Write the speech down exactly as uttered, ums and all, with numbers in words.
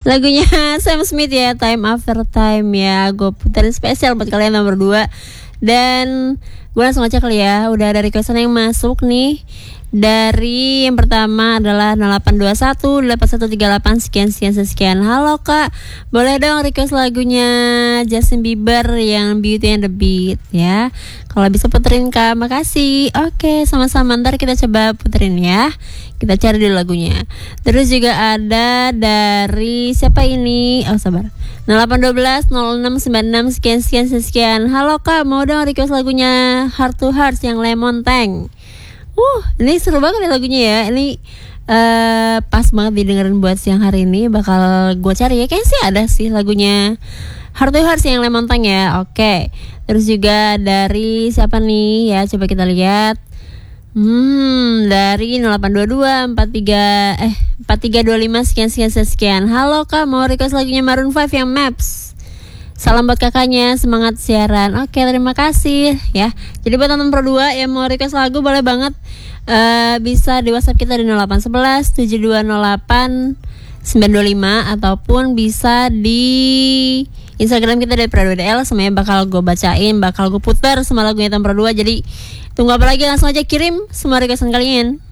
Lagunya Sam Smith ya, Time After Time ya. Gue puterin spesial buat kalian nomor dua. Dan gue langsung aja kali ya. Udah ada requestan yang masuk nih. Dari yang pertama adalah nol delapan dua satu delapan satu tiga delapan sekian sekian sekian. Halo kak, boleh dong request lagunya Justin Bieber yang Beauty and the Beat ya. Kalau bisa puterin kak, makasih. Oke, sama-sama, ntar kita coba puterin ya. Kita cari dulu lagunya. Terus juga ada dari siapa ini? Oh sabar, nol delapan satu dua nol enam sembilan enam sekian sekian sekian. Halo kak, mau dong request lagunya Heart to Heart yang Lemon Tank. Uh, ini seru banget ya lagunya ya. Ini uh, pas banget didengerin buat siang hari ini. Bakal gue cari ya. Kayaknya sih ada sih lagunya Heart to Heart yang Lemon Tank ya. Oke okay. Terus juga dari siapa nih ya, coba kita lihat. Hmm, dari nol delapan dua dua empat tiga eh empat tiga dua lima sekian sekian sekian. Halo kak, mau request lagunya Maroon five yang Maps. Salam buat kakaknya, semangat siaran. Oke, terima kasih ya. Jadi buat teman Pro dua yang mau request lagu boleh banget uh, bisa di WhatsApp kita di nol delapan satu satu tujuh dua nol delapan sembilan dua lima ataupun bisa di Instagram kita dari Pro dua D L. Semuanya bakal gue bacain, bakal gue puter semua lagunya teman Pro dua. Jadi tunggu apa lagi, langsung aja kirim semua requestan kalian.